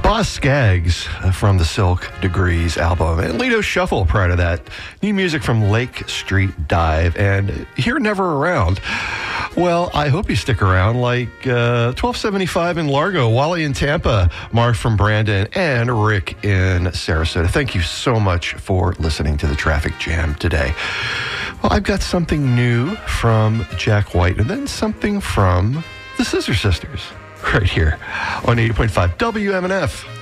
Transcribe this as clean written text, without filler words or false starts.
Boz Scaggs from the Silk Degrees album, and Lido Shuffle prior to that. New music from Lake Street Dive, and Here Never Around. Well, I hope you stick around, like 1275 in Largo, Wally in Tampa, Mark from Brandon, and Rick in Sarasota. Thank you so much for listening to the Traffic Jam today. Well, I've got something new from Jack White, and then something from the Scissor Sisters, right here on 80.5 WMNF.